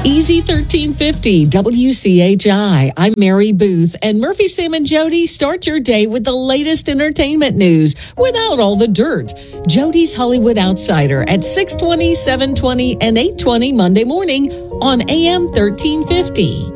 Easy 1350 WCHI. I'm Mary Booth, and Murphy, Sam, and Jody start your day with the latest entertainment news without all the dirt. Jody's Hollywood Outsider at 6:20, 7:20, and 8:20 Monday morning on AM 1350.